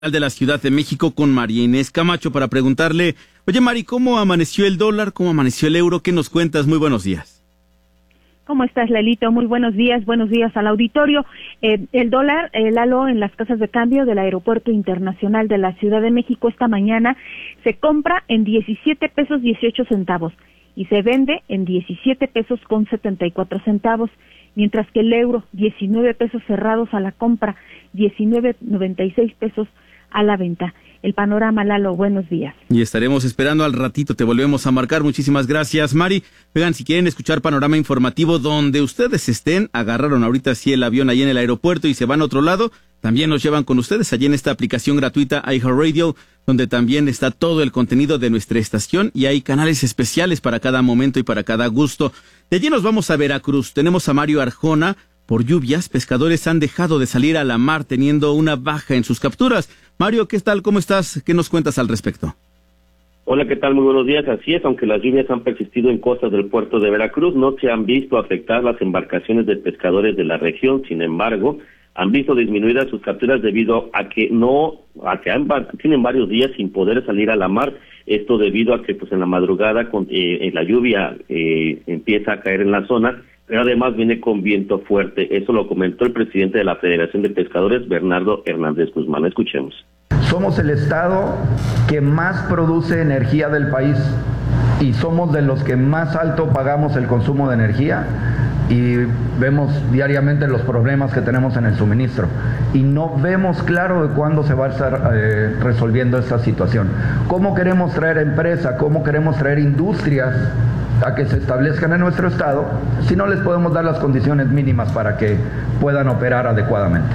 de la Ciudad de México con María Inés Camacho para preguntarle, oye Mari, ¿cómo amaneció el dólar? ¿Cómo amaneció el euro? ¿Qué nos cuentas? Muy buenos días. ¿Cómo estás, Lalito? Muy buenos días al auditorio. El dólar, Lalo, en las casas de cambio del Aeropuerto Internacional de la Ciudad de México esta mañana se compra en 17 pesos 18 centavos y se vende en 17 pesos con 74 centavos, mientras que el euro, 19 pesos cerrados a la compra, 19.96 pesos a la venta. El panorama, Lalo, buenos días. Y estaremos esperando al ratito, te volvemos a marcar. Muchísimas gracias, Mari. Oigan, si quieren escuchar panorama informativo donde ustedes estén, agarraron ahorita sí el avión ahí en el aeropuerto y se van a otro lado, también nos llevan con ustedes allí en esta aplicación gratuita iHeartRadio, donde también está todo el contenido de nuestra estación y hay canales especiales para cada momento y para cada gusto. De allí nos vamos a Veracruz. Tenemos a Mario Arjona. Por lluvias, pescadores han dejado de salir a la mar teniendo una baja en sus capturas. Mario, ¿qué tal? ¿Cómo estás? ¿Qué nos cuentas al respecto? Hola, ¿qué tal? Muy buenos días. Así es, aunque las lluvias han persistido en costas del puerto de Veracruz, no se han visto afectar las embarcaciones de pescadores de la región. Sin embargo, han visto disminuidas sus capturas debido a que tienen varios días sin poder salir a la mar. Esto debido a que pues en la madrugada en la lluvia empieza a caer en la zona, pero además viene con viento fuerte. Eso lo comentó el presidente de la Federación de Pescadores, Bernardo Hernández Guzmán. Escuchemos. Somos el estado que más produce energía del país y somos de los que más alto pagamos el consumo de energía y vemos diariamente los problemas que tenemos en el suministro y no vemos claro de cuándo se va a estar resolviendo esta situación. ¿Cómo queremos traer empresas? ¿Cómo queremos traer industrias a que se establezcan en nuestro estado si no les podemos dar las condiciones mínimas para que puedan operar adecuadamente?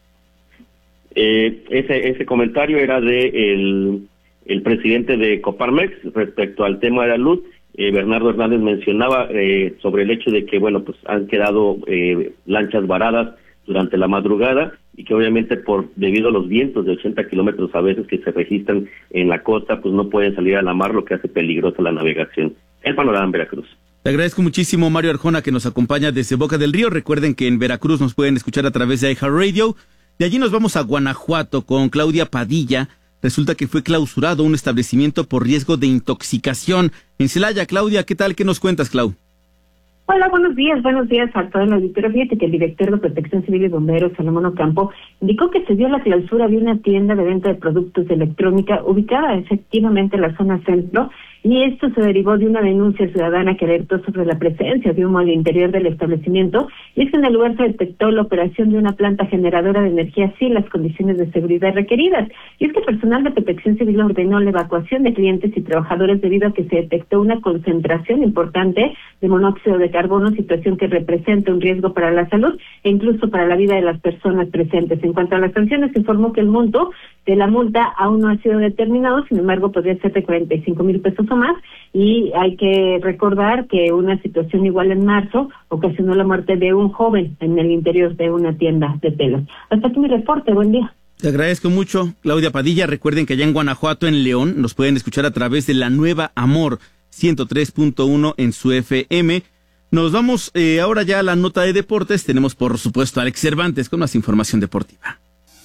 Ese comentario era de el presidente de Coparmex respecto al tema de la luz. Bernardo Hernández mencionaba sobre el hecho de que pues han quedado lanchas varadas durante la madrugada y que obviamente debido a los vientos de 80 kilómetros a veces que se registran en la costa, pues no pueden salir a la mar, lo que hace peligrosa la navegación. El panorama en Veracruz. Te agradezco muchísimo, Mario Arjona, que nos acompaña desde Boca del Río. Recuerden que en Veracruz nos pueden escuchar a través de iHeartRadio. De allí nos vamos a Guanajuato con Claudia Padilla. Resulta que fue clausurado un establecimiento por riesgo de intoxicación. En Celaya, Claudia, ¿qué tal? ¿Qué nos cuentas, Clau? Hola, buenos días a todo el auditorio. Fíjate que el director de Protección Civil y Bomberos, Salomón Ocampo, indicó que se dio la clausura de una tienda de venta de productos de electrónica ubicada efectivamente en la zona centro, y esto se derivó de una denuncia ciudadana que alertó sobre la presencia de humo al interior del establecimiento, y es que en el lugar se detectó la operación de una planta generadora de energía sin las condiciones de seguridad requeridas, y es que el personal de Protección Civil ordenó la evacuación de clientes y trabajadores debido a que se detectó una concentración importante de monóxido de carbono, situación que representa un riesgo para la salud e incluso para la vida de las personas presentes. En cuanto a las sanciones, se informó que el monto de la multa aún no ha sido determinado, sin embargo podría ser de 45,000 pesos o más, y hay que recordar que una situación igual en marzo ocasionó la muerte de un joven en el interior de una tienda de telas. Hasta aquí mi reporte, buen día. Te agradezco mucho, Claudia Padilla. Recuerden que allá en Guanajuato, en León, nos pueden escuchar a través de la Nueva Amor 103.1 en su FM. Nos vamos ahora ya a la nota de deportes. Tenemos, por supuesto, a Alex Cervantes con más información deportiva.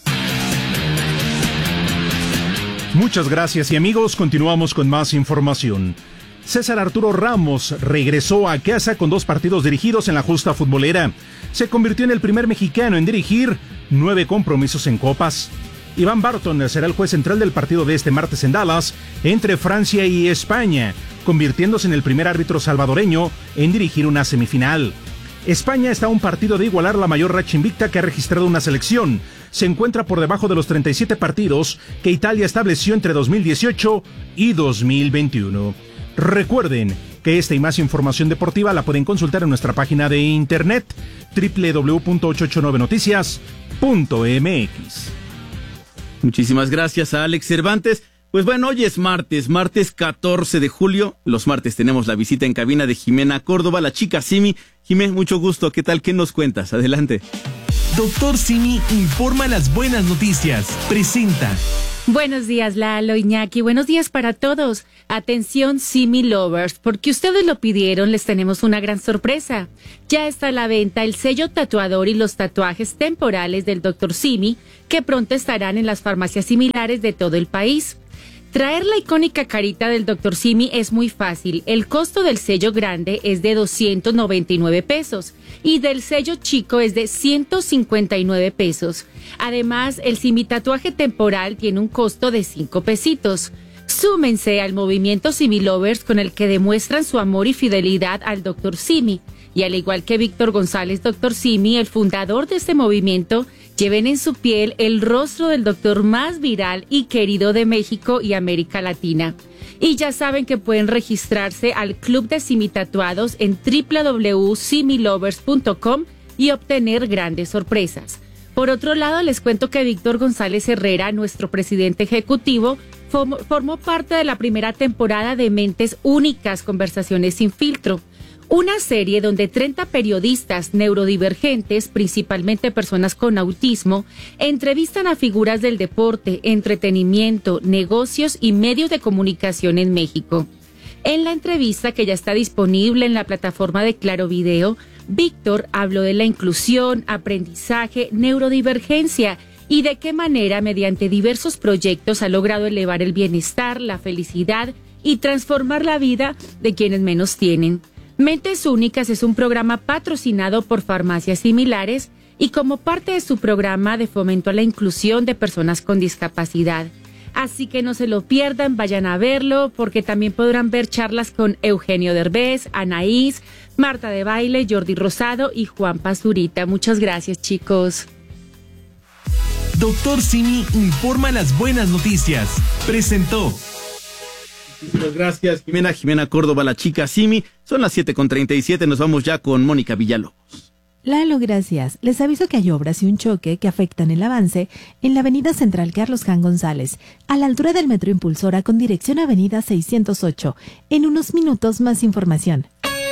Muchas gracias y amigos, continuamos con más información. César Arturo Ramos regresó a casa con 2 partidos dirigidos en la justa futbolera. Se convirtió en el primer mexicano en dirigir 9 compromisos en copas. Iván Barton será el juez central del partido de este martes en Dallas entre Francia y España, convirtiéndose en el primer árbitro salvadoreño en dirigir una semifinal. España está a un partido de igualar la mayor racha invicta que ha registrado una selección. Se encuentra por debajo de los 37 partidos que Italia estableció entre 2018 y 2021. Recuerden que esta y más información deportiva la pueden consultar en nuestra página de internet www.889noticias.mx. Muchísimas gracias a Alex Cervantes. Pues bueno, hoy es martes 14 de julio. Los martes tenemos la visita en cabina de Jimena Córdoba, la chica Simi. Jimena, mucho gusto. ¿Qué tal? ¿Qué nos cuentas? Adelante. Doctor Simi informa las buenas noticias. Presenta. Buenos días, Lalo, Iñaki. Buenos días para todos. Atención, Simi Lovers, porque ustedes lo pidieron, les tenemos una gran sorpresa. Ya está a la venta el sello tatuador y los tatuajes temporales del Dr. Simi, que pronto estarán en las farmacias similares de todo el país. Traer la icónica carita del Dr. Simi es muy fácil. El costo del sello grande es de 299 pesos y del sello chico es de 159 pesos. Además, el Simi tatuaje temporal tiene un costo de 5 pesitos. Súmense al movimiento Simi Lovers con el que demuestran su amor y fidelidad al Dr. Simi. Y al igual que Víctor González, Dr. Simi, el fundador de este movimiento, lleven en su piel el rostro del doctor más viral y querido de México y América Latina. Y ya saben que pueden registrarse al Club de Simi Tatuados en www.similovers.com y obtener grandes sorpresas. Por otro lado, les cuento que Víctor González Herrera, nuestro presidente ejecutivo, formó parte de la primera temporada de Mentes Únicas, Conversaciones sin Filtro. Una serie donde 30 periodistas neurodivergentes, principalmente personas con autismo, entrevistan a figuras del deporte, entretenimiento, negocios y medios de comunicación en México. En la entrevista, que ya está disponible en la plataforma de Claro Video, Víctor habló de la inclusión, aprendizaje, neurodivergencia y de qué manera, mediante diversos proyectos, ha logrado elevar el bienestar, la felicidad y transformar la vida de quienes menos tienen. Mentes Únicas es un programa patrocinado por farmacias similares y como parte de su programa de fomento a la inclusión de personas con discapacidad. Así que no se lo pierdan, vayan a verlo, porque también podrán ver charlas con Eugenio Derbez, Anaís, Marta de Baile, Jordi Rosado y Juan Pazurita. Muchas gracias, chicos. Dr. Simi informa las buenas noticias. Presentó. Muchas gracias, Jimena Córdoba, la chica Simi. Son las 7:37, nos vamos ya con Mónica Villalobos. Lalo, gracias. Les aviso que hay obras y un choque que afectan el avance en la avenida Central Carlos Jan González, a la altura del Metro Impulsora con dirección avenida 608. En unos minutos más información.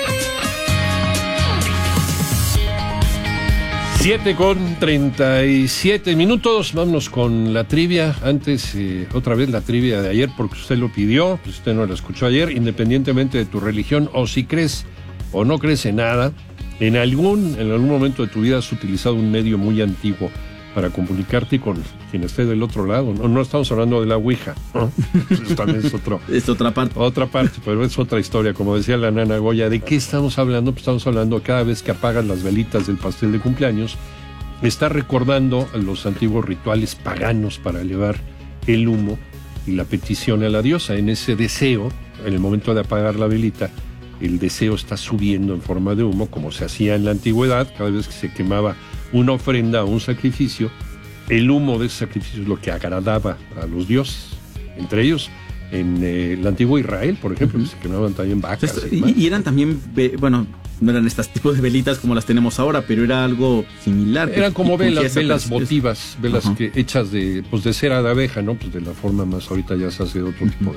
7:37. Vámonos con la trivia. Antes, otra vez la trivia de ayer, porque usted lo pidió, pues usted no la escuchó ayer. Independientemente de tu religión, o si crees o no crees en nada, en algún momento de tu vida has utilizado un medio muy antiguo para comunicarte con quien esté del otro lado. No estamos hablando de la Ouija, ¿no? Eso también es otra parte. Otra parte, pero es otra historia. Como decía la nana Goya, ¿de qué estamos hablando? Pues estamos hablando cada vez que apagas las velitas del pastel de cumpleaños, está recordando los antiguos rituales paganos para elevar el humo y la petición a la diosa. En ese deseo, en el momento de apagar la velita, el deseo está subiendo en forma de humo, como se hacía en la antigüedad. Cada vez que se quemaba una ofrenda o un sacrificio, el humo de ese sacrificio es lo que agradaba a los dioses. Entre ellos, en el antiguo Israel, por ejemplo, se quemaban también vacas. Y eran también, bueno, no eran estos tipos de velitas como las tenemos ahora, pero era algo similar. Eran como velas votivas, velas que hechas de cera de abeja, ¿no? Pues de la forma más, ahorita ya se hace otro tipo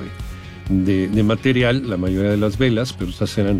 de material, la mayoría de las velas, pero estas eran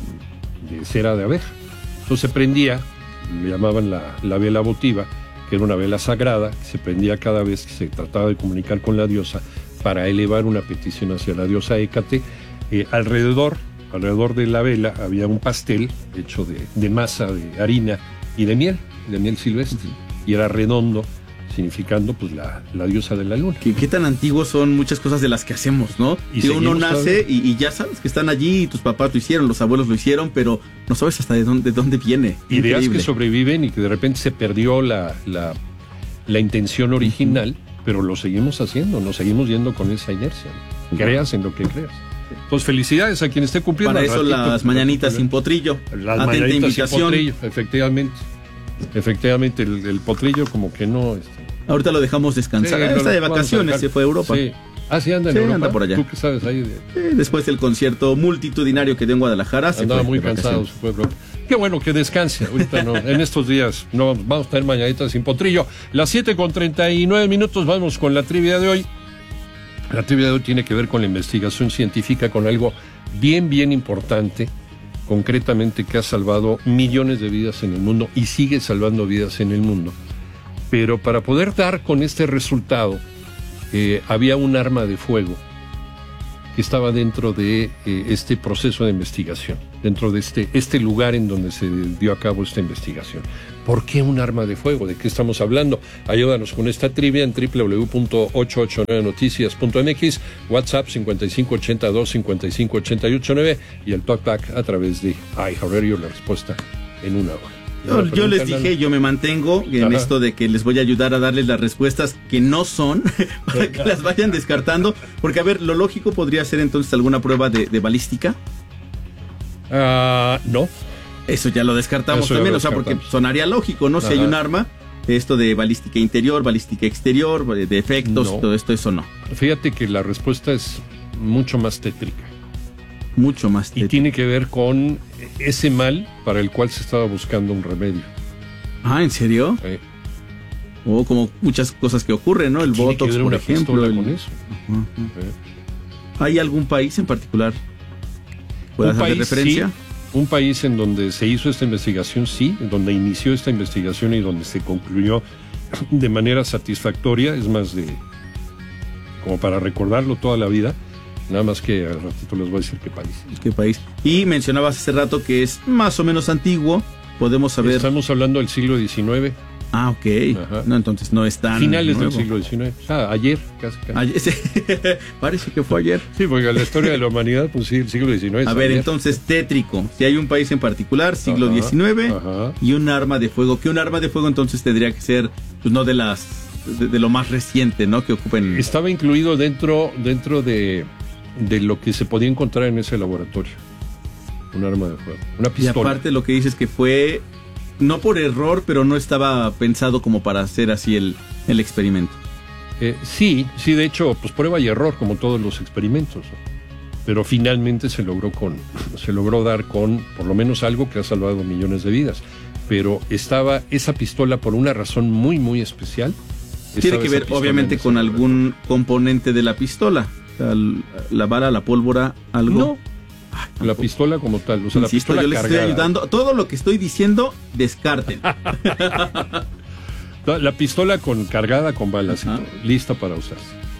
de cera de abeja. Entonces se prendía, le llamaban la vela votiva, que era una vela sagrada, que se prendía cada vez que se trataba de comunicar con la diosa para elevar una petición hacia la diosa Hécate. Alrededor de la vela había un pastel hecho de masa, de harina y de miel silvestre, y era redondo, significando pues la diosa de la luna. ¿Qué tan antiguos son muchas cosas de las que hacemos, no? Y uno nace y ya sabes que están allí, y tus papás lo hicieron, los abuelos lo hicieron, pero no sabes hasta de dónde viene. Ideas increíble. Que sobreviven y que de repente se perdió la intención original, pero lo seguimos haciendo, nos seguimos yendo con esa inercia. Creas en lo que creas. Pues felicidades a quien esté cumpliendo. Para eso las mañanitas sin potrillo. Las mañanitas sin potrillo, efectivamente el potrillo como que no... Ahorita lo dejamos descansar. Está de vacaciones, se fue a Europa. Sí. Sí, anda en Europa. Anda por allá. ¿Tú qué sabes ahí? Después del concierto multitudinario que dio en Guadalajara. Andaba muy cansado, se fue a Europa. Qué bueno que descanse. Ahorita no, en estos días no vamos a tener mañanitas sin potrillo. Las 7:39, vamos con la trivia de hoy. La trivia de hoy tiene que ver con la investigación científica, con algo bien importante, concretamente que ha salvado millones de vidas en el mundo y sigue salvando vidas en el mundo. Pero para poder dar con este resultado, había un arma de fuego que estaba dentro de este proceso de investigación, dentro de este lugar en donde se dio a cabo esta investigación. ¿Por qué un arma de fuego? ¿De qué estamos hablando? Ayúdanos con esta trivia en www.889noticias.mx, WhatsApp 5582-558889 y el talkback a través de iHeartRadio, la respuesta en una hora. Yo les dije, yo me mantengo en esto de que les voy a ayudar a darles las respuestas que no son, para que las vayan descartando, porque a ver, lo lógico podría ser entonces alguna prueba de balística. No. Eso ya lo descartamos también, o sea, porque sonaría lógico, ¿no? Si hay un arma, esto de balística interior, balística exterior, de efectos, todo esto, eso no. Fíjate que la respuesta es mucho más tétrica. Mucho más tétrica. Y tiene que ver con ese mal para el cual se estaba buscando un remedio. Ah, ¿en serio? Sí. O como muchas cosas que ocurren, ¿no? El Botox, por ejemplo. Con eso. ¿Hay algún país en particular? ¿Puede hacer referencia? Sí. Un país en donde se hizo esta investigación, sí, en donde inició esta investigación y donde se concluyó de manera satisfactoria, es más de como para recordarlo toda la vida, nada más que al ratito les voy a decir qué país. ¿Qué país? Y mencionabas hace rato que es más o menos antiguo, podemos saber... Estamos hablando del siglo XIX. Ah, ok. No, entonces no es tan finales nuevo. del siglo XIX. Ayer, casi. Ayer, sí. Parece que fue ayer. Sí, porque la historia de la humanidad, pues sí, el siglo XIX. A ver, entonces, tétrico. Si hay un país en particular, siglo XIX, y un arma de fuego. ¿Qué un arma de fuego entonces tendría que ser, pues no de lo más reciente, ¿no? Que ocupen... Estaba incluido dentro de lo que se podía encontrar en ese laboratorio. Un arma de fuego. Una pistola. Y aparte lo que dices que fue... No por error, pero no estaba pensado como para hacer así el experimento. Sí, de hecho, pues prueba y error, como todos los experimentos. Pero finalmente se logró dar con por lo menos algo que ha salvado millones de vidas. Pero estaba esa pistola por una razón muy, muy especial. Tiene que ver, obviamente, con algún componente de la pistola. La bala, la pólvora, algo. No. La pistola como tal, o sea, insisto, la pistola yo les cargada. Estoy ayudando. Todo lo que estoy diciendo, descarten. La pistola cargada con balas, y todo, lista para usarse.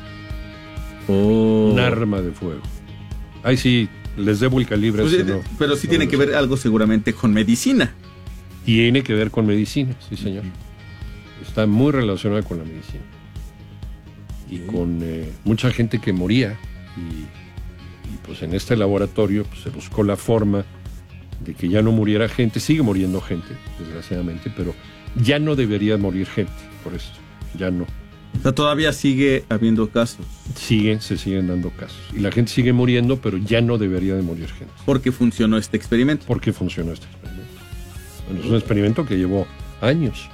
Un arma de fuego. Ahí sí, les debo el calibre. Pues, pero sí tiene que ver algo seguramente con medicina. Tiene que ver con medicina, sí señor. Está muy relacionada con la medicina. Y con mucha gente que moría y pues en este laboratorio pues, se buscó la forma de que ya no muriera gente. Sigue muriendo gente, desgraciadamente, pero ya no debería morir gente por esto. Ya no. O sea, todavía sigue habiendo casos. Se siguen dando casos. Y la gente sigue muriendo, pero ya no debería de morir gente. ¿Por qué funcionó este experimento? Bueno, es un experimento que llevó años.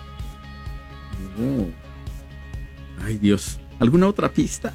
Ay, Dios. ¿Alguna otra pista?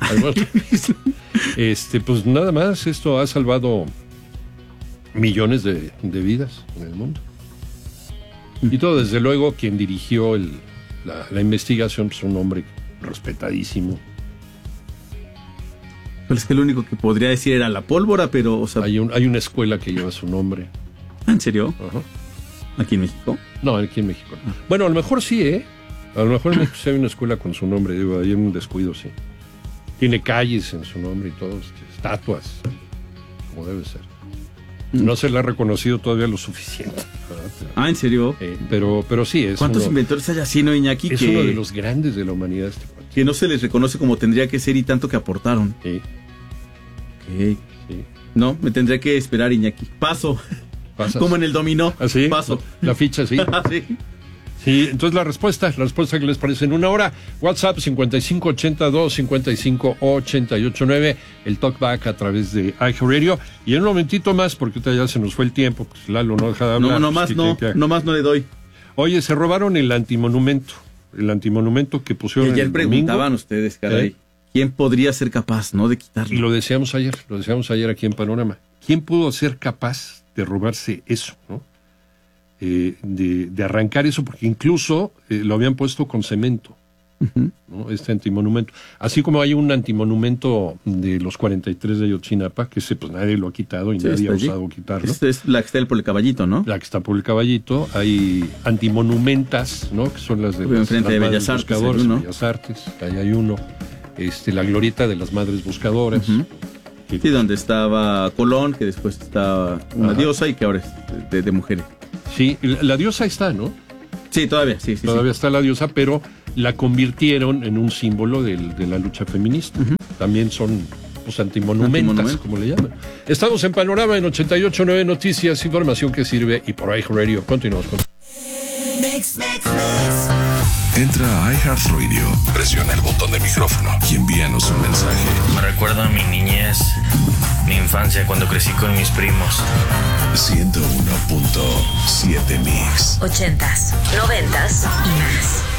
Pues nada más, esto ha salvado millones de vidas en el mundo. Y todo, desde luego, quien dirigió la investigación, pues un hombre respetadísimo. Pero es que lo único que podría decir era la pólvora, pero... O sea... Hay una escuela que lleva su nombre. ¿En serio? Ajá. ¿Aquí en México? No, aquí en México. Bueno, a lo mejor sí, ¿eh? A lo mejor en México sí hay una escuela con su nombre, digo, hay un descuido, sí. Tiene calles en su nombre y todo, estatuas, como debe ser. No se le ha reconocido todavía lo suficiente. ¿En serio? Pero sí es. ¿Cuántos inventores hay así, no, Iñaki? Es uno de los grandes de la humanidad. Que no se les reconoce como tendría que ser y tanto que aportaron. Sí. Okay. Sí. No, me tendría que esperar, Iñaki. Paso. ¿Pasas? Como en el dominó. ¿Ah, sí? Paso. La ficha, sí. Sí. Sí, entonces la respuesta que les parece en una hora, WhatsApp 5582-558889, el talkback a través de iHeartRadio, y en un momentito más, porque ya se nos fue el tiempo, pues Lalo no deja de hablar. No más no le doy. Oye, se robaron el antimonumento que pusieron. Y ayer preguntaban ustedes, caray, ¿quién podría ser capaz, no, de quitarlo? Y lo decíamos ayer aquí en Panorama. ¿Quién pudo ser capaz de robarse eso, no? De arrancar eso, porque incluso lo habían puesto con cemento, ¿no? Este antimonumento, así como hay un antimonumento de los 43 de Ayotzinapa, que pues nadie lo ha quitado y nadie ha osado quitarlo. Esta es la que está por el Caballito, ¿no? La que está por el Caballito. Hay antimonumentas, ¿no? Que son las de enfrente de Bellas Artes, Bellas Artes, ahí hay uno. la glorieta de las Madres Buscadoras. Uh-huh. Sí, donde estaba Colón, que después estaba una diosa y que ahora es de mujeres. Sí, la diosa está, ¿no? Sí, todavía, sí. Todavía está la diosa, pero la convirtieron en un símbolo de la lucha feminista. Uh-huh. También son antimonumentas, como le llaman. Estamos en Panorama en 88.9 Noticias, información que sirve y por iHeartRadio. Continuamos con... Entra a iHeartRadio, presiona el botón de micrófono y envíanos un mensaje. Me recuerda a mi niñez, mi infancia cuando crecí con mis primos. 101.7 Mix. 80s, 90s y más.